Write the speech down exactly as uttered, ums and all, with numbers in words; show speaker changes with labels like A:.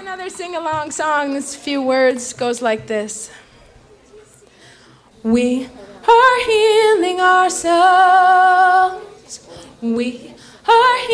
A: another sing-along song. This few words goes like this. We are healing ourselves. We are